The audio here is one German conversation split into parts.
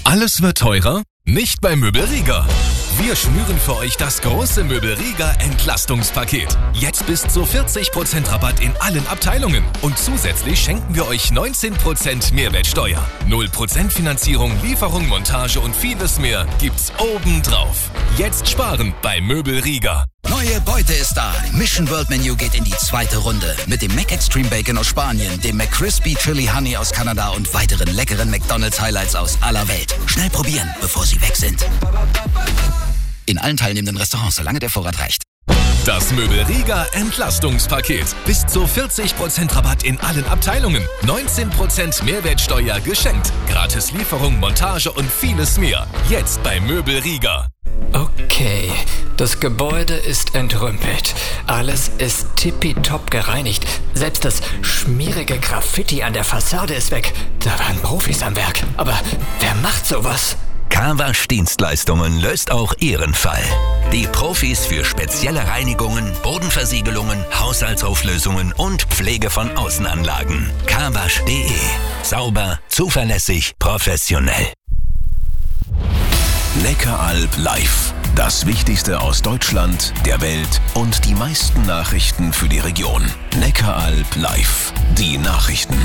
Alles wird teurer? Nicht bei Möbelriga. Wir schnüren für euch das große Möbelriga Entlastungspaket. Jetzt bis zu 40% Rabatt in allen Abteilungen. Und zusätzlich schenken wir euch 19% Mehrwertsteuer. 0% Finanzierung, Lieferung, Montage und vieles mehr gibt's obendrauf. Jetzt sparen bei Möbelriga. Neue Beute ist da. Mission World Menu geht in die zweite Runde. Mit dem Mac Extreme Bacon aus Spanien, dem McCrispy Chili Honey aus Kanada und weiteren leckeren McDonald's Highlights aus aller Welt. Schnell probieren, bevor sie weg sind. In allen teilnehmenden Restaurants, solange der Vorrat reicht. Das Möbelriga Entlastungspaket. Bis zu 40% Rabatt in allen Abteilungen. 19% Mehrwertsteuer geschenkt. Gratis Lieferung, Montage und vieles mehr. Jetzt bei Möbelriga. Okay, das Gebäude ist entrümpelt. Alles ist tippitopp gereinigt. Selbst das schmierige Graffiti an der Fassade ist weg. Da waren Profis am Werk. Aber wer macht sowas? Carwasch Dienstleistungen löst auch Ihren Fall. Die Profis für spezielle Reinigungen, Bodenversiegelungen, Haushaltsauflösungen und Pflege von Außenanlagen. Carwasch.de. Sauber, zuverlässig, professionell. Neckaralb live. Das Wichtigste aus Deutschland, der Welt und die meisten Nachrichten für die Region. Neckaralb live. Die Nachrichten.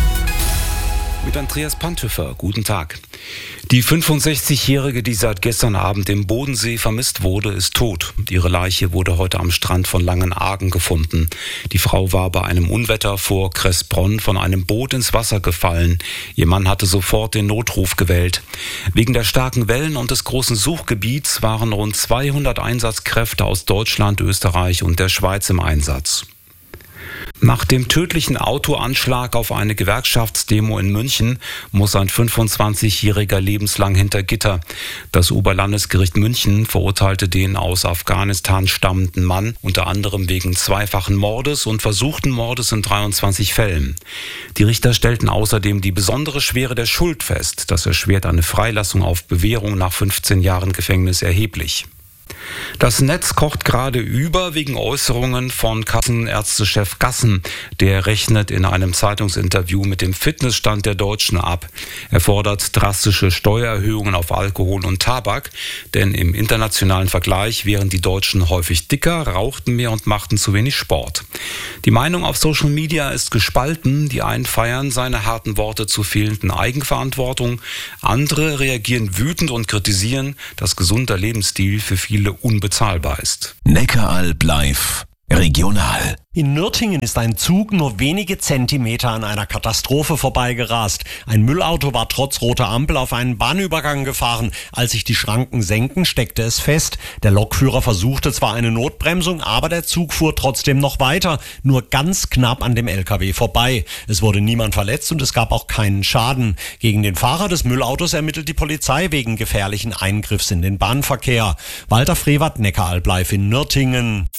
Mit Andreas Panthöfer. Guten Tag. Die 65-Jährige, die seit gestern Abend im Bodensee vermisst wurde, ist tot. Ihre Leiche wurde heute am Strand von Langenargen gefunden. Die Frau war bei einem Unwetter vor Kressbronn von einem Boot ins Wasser gefallen. Ihr Mann hatte sofort den Notruf gewählt. Wegen der starken Wellen und des großen Suchgebiets waren rund 200 Einsatzkräfte aus Deutschland, Österreich und der Schweiz im Einsatz. Nach dem tödlichen Autoanschlag auf eine Gewerkschaftsdemo in München muss ein 25-Jähriger lebenslang hinter Gitter. Das Oberlandesgericht München verurteilte den aus Afghanistan stammenden Mann unter anderem wegen zweifachen Mordes und versuchten Mordes in 23 Fällen. Die Richter stellten außerdem die besondere Schwere der Schuld fest. Das erschwert eine Freilassung auf Bewährung nach 15 Jahren Gefängnis erheblich. Das Netz kocht gerade über wegen Äußerungen von Kassenärztechef Gassen. Der rechnet in einem Zeitungsinterview mit dem Fitnessstand der Deutschen ab. Er fordert drastische Steuererhöhungen auf Alkohol und Tabak, denn im internationalen Vergleich wären die Deutschen häufig dicker, rauchten mehr und machten zu wenig Sport. Die Meinung auf Social Media ist gespalten. Die einen feiern seine harten Worte zur fehlenden Eigenverantwortung. Andere reagieren wütend und kritisieren, dass gesunder Lebensstil für viele unbezahlbar ist. Neckaralb live. Regional. In Nürtingen ist ein Zug nur wenige Zentimeter an einer Katastrophe vorbeigerast. Ein Müllauto war trotz roter Ampel auf einen Bahnübergang gefahren. Als sich die Schranken senken, steckte es fest. Der Lokführer versuchte zwar eine Notbremsung, aber der Zug fuhr trotzdem noch weiter, nur ganz knapp an dem LKW vorbei. Es wurde niemand verletzt und es gab auch keinen Schaden. Gegen den Fahrer des Müllautos ermittelt die Polizei wegen gefährlichen Eingriffs in den Bahnverkehr. Walter Frevert, Neckaralb live in Nürtingen.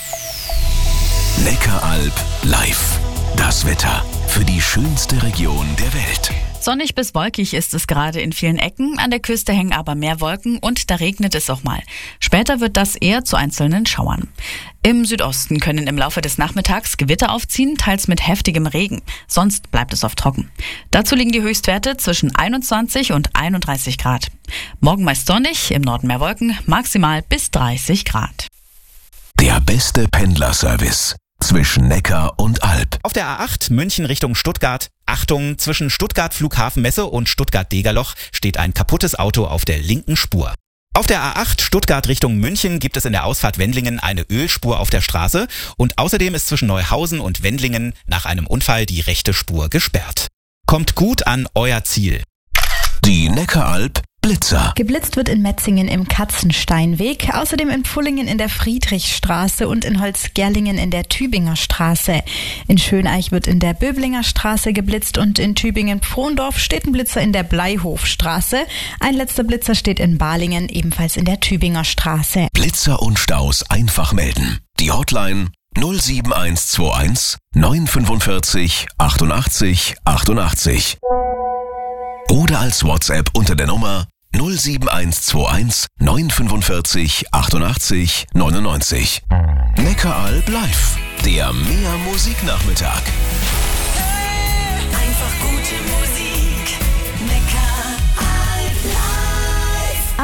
Neckaralb live. Das Wetter für die schönste Region der Welt. Sonnig bis wolkig ist es gerade in vielen Ecken. An der Küste hängen aber mehr Wolken und da regnet es auch mal. Später wird das eher zu einzelnen Schauern. Im Südosten können im Laufe des Nachmittags Gewitter aufziehen, teils mit heftigem Regen. Sonst bleibt es oft trocken. Dazu liegen die Höchstwerte zwischen 21 und 31 Grad. Morgen meist sonnig, im Norden mehr Wolken, maximal bis 30 Grad. Der beste Pendlerservice zwischen Neckar und Alb. Auf der A8 München Richtung Stuttgart. Achtung, zwischen Stuttgart Flughafenmesse und Stuttgart-Degerloch steht ein kaputtes Auto auf der linken Spur. Auf der A8 Stuttgart Richtung München gibt es in der Ausfahrt Wendlingen eine Ölspur auf der Straße und außerdem ist zwischen Neuhausen und Wendlingen nach einem Unfall die rechte Spur gesperrt. Kommt gut an euer Ziel. Die Neckaralb Blitzer. Geblitzt wird in Metzingen im Katzensteinweg, außerdem in Pfullingen in der Friedrichstraße und in Holzgerlingen in der Tübinger Straße. In Schöneich wird in der Böblinger Straße geblitzt und in Tübingen-Pfrondorf steht ein Blitzer in der Bleihofstraße. Ein letzter Blitzer steht in Balingen, ebenfalls in der Tübinger Straße. Blitzer und Staus einfach melden. Die Hotline 07121 945 88 88. Oder als WhatsApp unter der Nummer 07121 945 88 99. Neckaralb live, der Mehr Musiknachmittag. Einfach gute Musik. Neckaralb live.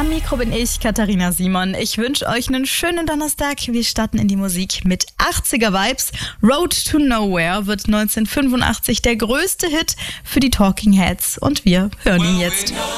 Am Mikro bin ich, Katharina Simon. Ich wünsche euch einen schönen Donnerstag. Wir starten in die Musik mit 80er Vibes. Road to Nowhere wird 1985 der größte Hit für die Talking Heads und wir hören ihn jetzt.